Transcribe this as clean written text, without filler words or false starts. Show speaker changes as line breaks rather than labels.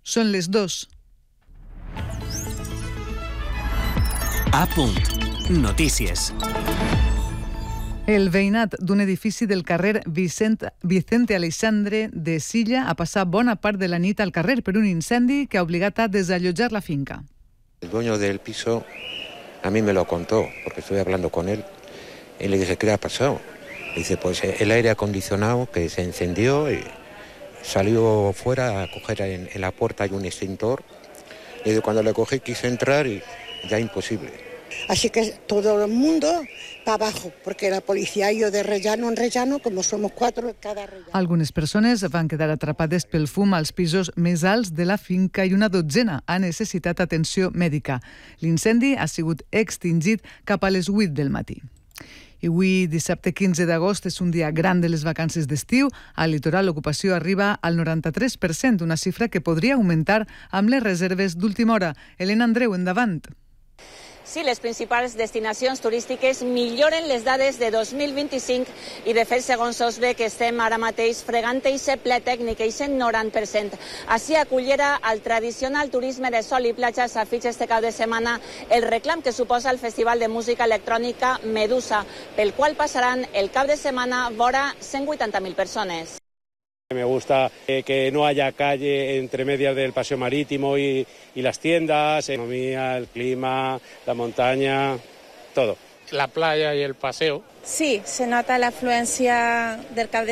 Són les 2.
A punt. Notícies.
El veïnat d'un edifici del carrer Vicente Aleixandre de Silla ha passat bona part de la nit al carrer per un incendi que ha obligat a desallotjar la finca.
El dueño del piso a mí me lo contó, porque estuve hablando con él, y le dije, ¿qué ha pasado? Dice, pues el aire acondicionado que se encendió y salió fuera a coger en la puerta hay un extintor. Y cuando le cogí quise entrar y ya imposible.
Así que todo el mundo para abajo, porque la policía ha ido de rellano en rellano, como somos 4 en cada rellano.
Algunes persones van quedar atrapades pel fum als pisos més alts de la finca i una dotzena ha necessitat atenció mèdica. L'incendi ha sigut extingit cap a les 8 del matí. I avui, dissabte 15 d'agost, és un dia gran de les vacances d'estiu. Al litoral l'ocupació arriba al 93%, una xifra que podria augmentar amb les reserves d'última hora. Helena Andreu, endavant.
Sí, les principals destinacions turístiques milloren les dades de 2025 i, de fet, segons SOSBE, que estem ara mateix fregant eixe ple tècnic, eixe 90%. Així acollera al tradicional turisme de sol i platja s'afitxa este cap de setmana el reclam que suposa el Festival de Música Electrònica Medusa, pel qual passaran el cap de setmana vora 180.000 persones.
Me gusta que no haya calle entre medias del paseo marítimo y las tiendas, la economía, el clima, la montaña, todo.
La playa y el paseo.
Sí, se nota la afluencia del cap de